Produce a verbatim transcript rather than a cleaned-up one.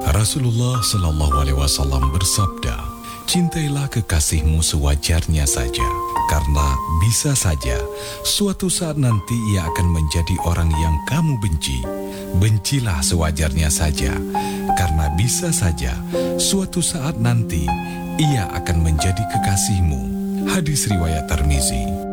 Rasulullah Shallallahu Alaihi Wasallam bersabda, cintailah kekasihmu sewajarnya saja, karena bisa saja suatu saat nanti ia akan menjadi orang yang kamu benci. Bencilah sewajarnya saja, karena bisa saja suatu saat nanti ia akan menjadi kekasihmu. Hadis riwayat Tirmizi.